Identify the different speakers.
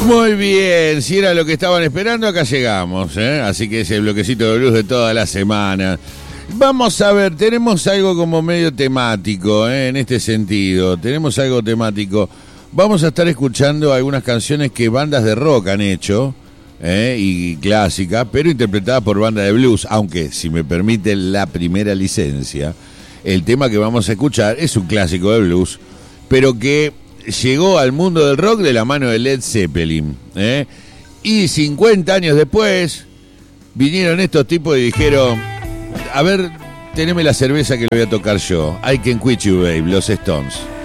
Speaker 1: Muy bien, si era lo que estaban esperando, acá llegamos, ¿eh? Así que es el bloquecito de blues de toda la semana. Vamos a ver, tenemos algo como medio temático, ¿eh? En este sentido, tenemos algo temático. Vamos a estar escuchando algunas canciones que bandas de rock han hecho, y clásicas, pero interpretadas por bandas de blues, aunque, si me permite la primera licencia, el tema que vamos a escuchar es un clásico de blues, pero que llegó al mundo del rock de la mano de Led Zeppelin, y 50 años después vinieron estos tipos y dijeron: a ver, teneme la cerveza que lo voy a tocar yo. I Can Quit You, Babe, los Stones.